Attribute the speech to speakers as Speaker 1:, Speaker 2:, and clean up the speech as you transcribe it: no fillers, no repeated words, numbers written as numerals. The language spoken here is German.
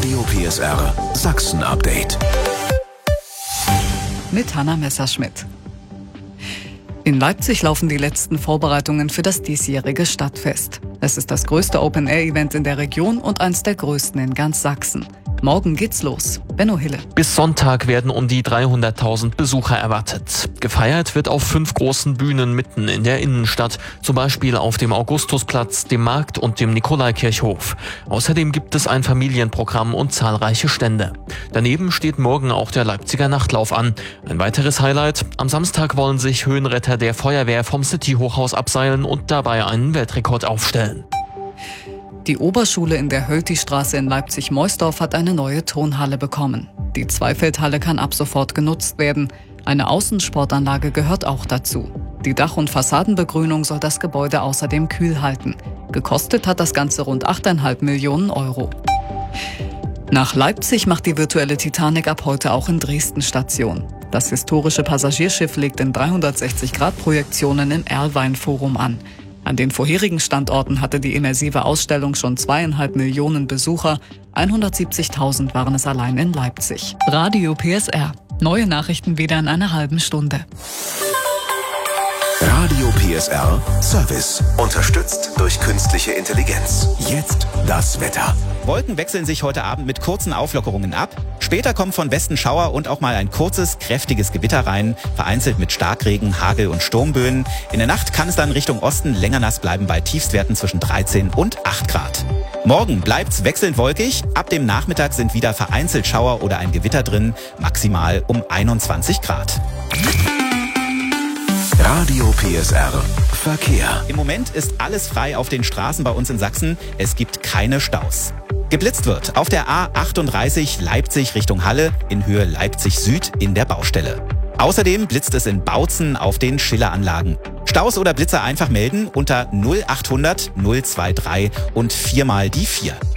Speaker 1: Radio PSR Sachsen-Update.
Speaker 2: Mit Hanna Messerschmidt. In Leipzig laufen die letzten Vorbereitungen für das diesjährige Stadtfest. Es ist das größte Open-Air-Event in der Region und eins der größten in ganz Sachsen. Morgen geht's los. Benno Hille.
Speaker 3: Bis Sonntag werden um die 300.000 Besucher erwartet. Gefeiert wird auf 5 großen Bühnen mitten in der Innenstadt, zum Beispiel auf dem Augustusplatz, dem Markt und dem Nikolaikirchhof. Außerdem gibt es ein Familienprogramm und zahlreiche Stände. Daneben steht morgen auch der Leipziger Nachtlauf an. Ein weiteres Highlight: Am Samstag wollen sich Höhenretter der Feuerwehr vom City-Hochhaus abseilen und dabei einen Weltrekord aufstellen.
Speaker 2: Die Oberschule in der Hölti-Straße in Leipzig-Meusdorf hat eine neue Turnhalle bekommen. Die Zweifeldhalle kann ab sofort genutzt werden. Eine Außensportanlage gehört auch dazu. Die Dach- und Fassadenbegrünung soll das Gebäude außerdem kühl halten. Gekostet hat das Ganze rund 8,5 Millionen Euro. Nach Leipzig macht die virtuelle Titanic ab heute auch in Dresden Station. Das historische Passagierschiff legt in 360-Grad-Projektionen im Erlwein-Forum an. An den vorherigen Standorten hatte die immersive Ausstellung schon 2,5 Millionen Besucher. 170.000 waren es allein in Leipzig. Radio PSR. Neue Nachrichten wieder in einer halben Stunde.
Speaker 1: Radio PSR Service. Unterstützt durch künstliche Intelligenz. Jetzt das Wetter.
Speaker 4: Wolken wechseln sich heute Abend mit kurzen Auflockerungen ab. Später kommen von Westen Schauer und auch mal ein kurzes, kräftiges Gewitter rein, vereinzelt mit Starkregen, Hagel und Sturmböen. In der Nacht kann es dann Richtung Osten länger nass bleiben bei Tiefstwerten zwischen 13 und 8 Grad. Morgen bleibt's wechselnd wolkig. Ab dem Nachmittag sind wieder vereinzelt Schauer oder ein Gewitter drin, maximal um 21 Grad.
Speaker 1: Radio PSR Verkehr.
Speaker 4: Im Moment ist alles frei auf den Straßen bei uns in Sachsen. Es gibt keine Staus. Geblitzt wird auf der A38 Leipzig Richtung Halle in Höhe Leipzig Süd in der Baustelle. Außerdem blitzt es in Bautzen auf den Schilleranlagen. Staus oder Blitzer einfach melden unter 0800 023 und 4 mal die 4.